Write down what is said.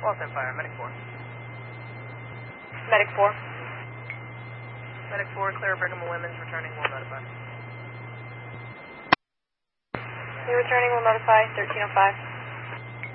Waltham Fire, Medic 4. Medic 4. Medic 4, clear Brigham and Women's, returning, will notify. You're returning, will notify, 1305.